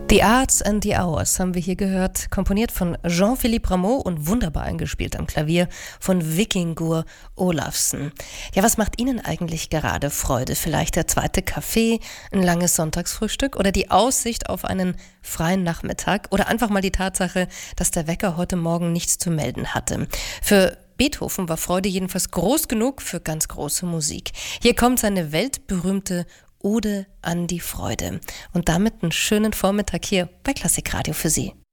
The Arts and the Hours haben wir hier gehört, komponiert von Jean-Philippe Rameau und wunderbar eingespielt am Klavier von Vikingur Olafsen. Ja, was macht Ihnen eigentlich gerade Freude? Vielleicht der zweite Kaffee, ein langes Sonntagsfrühstück oder die Aussicht auf einen freien Nachmittag oder einfach mal die Tatsache, dass der Wecker heute Morgen nichts zu melden hatte? Für Beethoven war Freude jedenfalls groß genug für ganz große Musik. Hier kommt seine weltberühmte Ode an die Freude. Und damit einen schönen Vormittag hier bei Klassikradio für Sie.